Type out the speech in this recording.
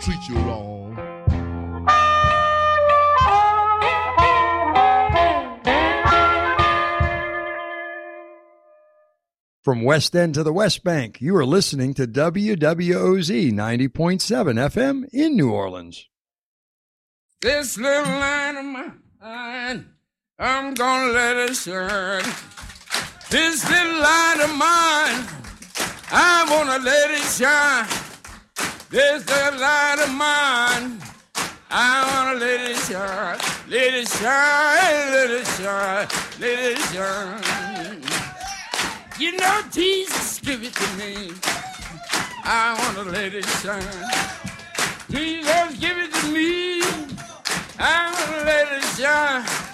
treat you wrong. From West End to the West Bank, you are listening to WWOZ 90.7 FM in New Orleans. This little light of mine, I'm gonna let it shine. This little light of mine, I wanna let it shine. This little light of mine, I wanna let it shine. Let it shine, let it shine, let it shine. You know Jesus give it to me. I wanna let it shine. Jesus give it to me. I wanna let it shine.